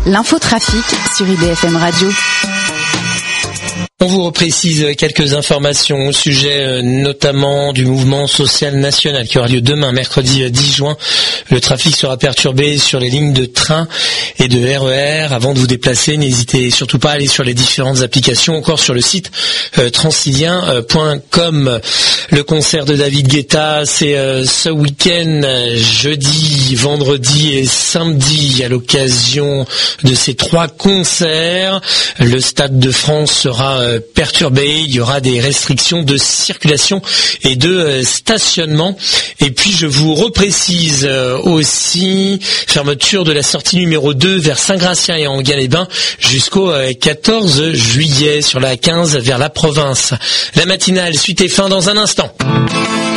L'infotrafic sur IDFM Radio. On vous reprécise quelques informations au sujet notamment du mouvement social national qui aura lieu demain, mercredi 10 juin. Le trafic sera perturbé sur les lignes de train et de RER. Avant de vous déplacer, n'hésitez surtout pas à aller sur les différentes applications, encore sur le site transilien.com. Le concert de David Guetta, c'est ce week-end, jeudi, vendredi et samedi. À l'occasion de ces 3 concerts, le Stade de France sera perturbé. Il y aura des restrictions de circulation et de stationnement. Et puis je vous reprécise aussi fermeture de la sortie numéro 2 vers Saint-Gratien et Enghien-les-Bains jusqu'au 14 juillet sur la 15 vers la province. La matinale suite et fin dans un instant.